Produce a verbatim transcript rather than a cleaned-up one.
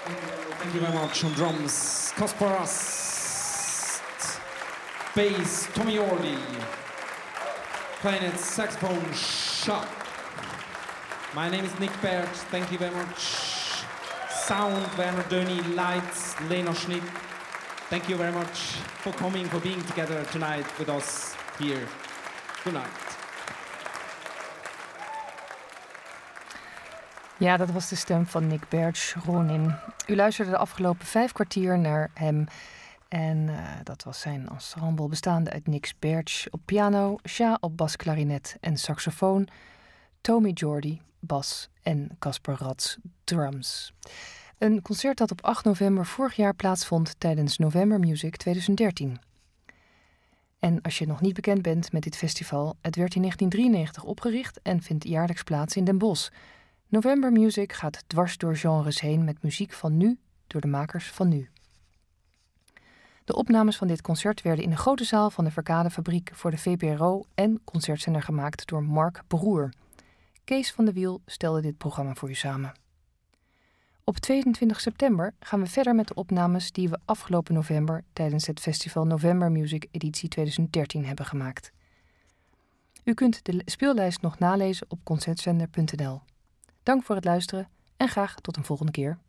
Thank you very much. On drums, Kaspar Rast. Bass, Tommy Yordi. Clarinet, saxophone, Sha. My name is Nick Bert. Thank you very much. Sound, Werner Döni. Lights, Lena Schnitt. Thank you very much for coming, for being together tonight with us here. Good night. Ja, dat was de stem van Nick Bertsch Ronin. U luisterde de afgelopen vijf kwartier naar hem. En uh, dat was zijn ensemble bestaande uit Nick Bertsch op piano, Sha op basklarinet en saxofoon, Tommy Yordi bas en Kaspar Rast drums. Een concert dat op acht november vorig jaar plaatsvond tijdens November Music twintig dertien. En als je nog niet bekend bent met dit festival, het werd in negentien drieënnegentig opgericht en vindt jaarlijks plaats in Den Bosch. November Music gaat dwars door genres heen met muziek van nu door de makers van nu. De opnames van dit concert werden in de grote zaal van de Verkadefabriek voor de V P R O en concertzender gemaakt door Mark Broer. Kees van de Wiel stelde dit programma voor u samen. Op tweeëntwintig september gaan we verder met de opnames die we afgelopen november tijdens het festival November Music editie twintig dertien hebben gemaakt. U kunt de speellijst nog nalezen op concertzender punt n l. Dank voor het luisteren en graag tot een volgende keer.